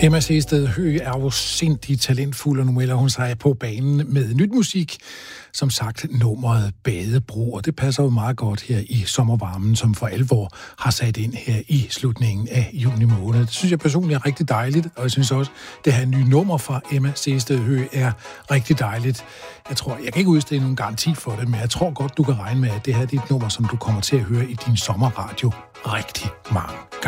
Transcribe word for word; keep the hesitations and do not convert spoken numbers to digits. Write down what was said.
Emma Sehested Høgh er jo sindssygt talentfuld, og nu melder hun sig på banen med nyt musik. Som sagt, nummeret Badebro, og det passer jo meget godt her i sommervarmen, som for alvor har sat ind her i slutningen af juni måned. Det synes jeg personligt er rigtig dejligt, og jeg synes også, det her nye nummer fra Emma Sehested Høgh er rigtig dejligt. Jeg tror, jeg kan ikke udstede nogen garanti for det, men jeg tror godt, du kan regne med, at det her er et nummer, som du kommer til at høre i din sommerradio rigtig mange gange.